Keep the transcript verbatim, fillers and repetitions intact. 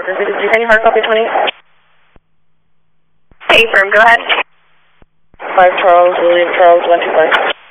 Parker. Did you any hard copy twenty? Hey, firm, go ahead. five Charles, William Charles, one two five.